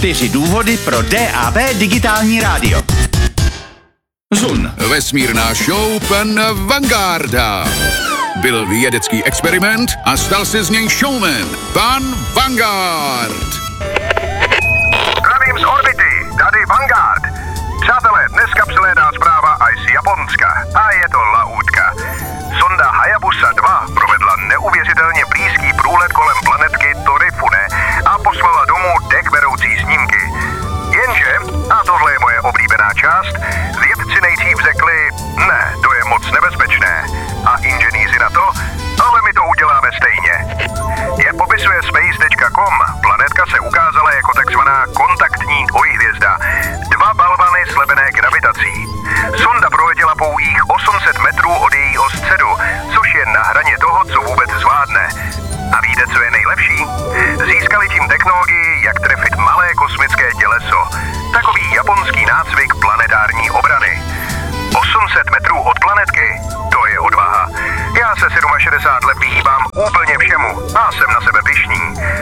4 důvody pro DAB digitální rádio. Zun. Vesmírná show pan Vangarda. Byl vědecký experiment a stal se z něj showman. Pan Vanguard. Zdravím z orbity, tady Vanguard. Přátelé, dneska přilédá zpráva i z Japonska. A je to lahůdka. Sonda Hayabusa 2 provedla neuvěřitelně blízký průlet kolem planetky Torifune a poslala domů dekveroucí snímky. Jenže, a tohle je moje oblíbená část, vědci nejdřív řekli, ne, to je moc nebezpečné. A inženýři na to, ale my to uděláme stejně. Jak popisuje space.com, planetka se ukázala jako takzvaná kontaktní dvojhvězda. 2 balvany slebené gravitací. Sonda proletěla pouhých 800 metrů od jejího středu, což je na hraně toho, co vůbec zvládne. A víte, co je nejlepší? Získali tím technologii, jak trefit malé kosmické těleso. Takový japonský nácvik planetární obrany. 800 metrů od planetky, to je odvaha. Já se 67 let vyhýbám úplně všemu a jsem na sebe pyšný.